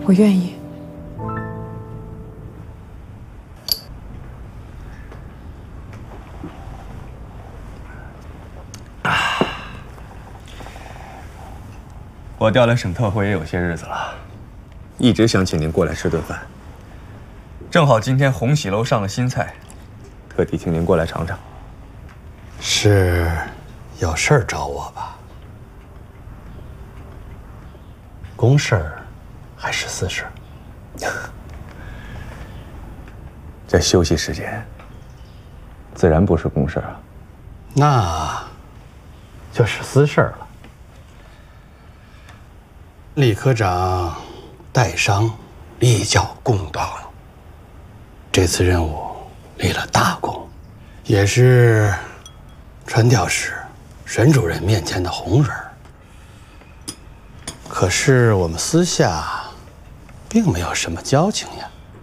我愿意。 我调来省特会也有些日子了，一直想请您过来吃顿饭。正好今天红喜楼上了新菜，特地请您过来尝尝。 是有事儿找我吧？公事儿还是私事？ 这休息时间，自然不是公事啊。 那就是私事了。李科长带伤立教公道，这次任务立了大功，也是传调使沈主任面前的红人。可是我们私下并没有什么交情呀。